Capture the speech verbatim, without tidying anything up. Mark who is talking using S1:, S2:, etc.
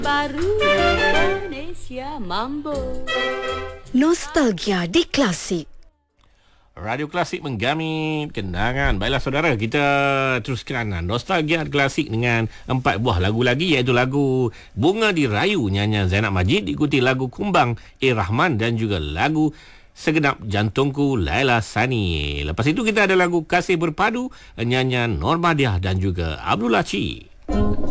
S1: Baru Indonesia Mambo.
S2: Nostalgia di Klasik.
S3: Radio Klasik menggamit kenangan. Baiklah saudara, kita teruskan nostalgia klasik dengan empat buah lagu lagi, iaitu lagu Bunga Dirayu nyanyian Zainab Majid, diikuti lagu Kumbang A. Rahman dan juga lagu Segenap Jantungku Laila Sani. Lepas itu kita ada lagu Kasih Berpadu nyanyian Normadiah dan juga Abdul Laci.